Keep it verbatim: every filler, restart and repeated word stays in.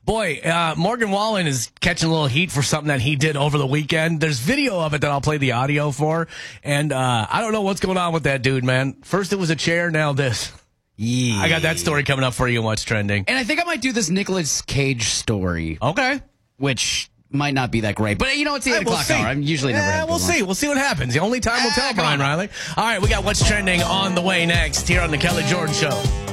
Boy, uh, Morgan Wallen is catching a little heat for something that he did over the weekend. There's video of it that I'll play the audio for. And uh, I don't know what's going on with that dude, man. First it was a chair, now this. Yeah. I got that story coming up for you. What's trending? And I think I might do this Nicolas Cage story. Okay. Which might not be that great. But, you know, it's the eight Right, we'll o'clock see. hour. I'm usually never Yeah, have we'll good see. ones. We'll see what happens. The only time will Ah, tell, come Brian on. Riley. All right, we got What's Trending on the way next here on the Kelly Jordan Show.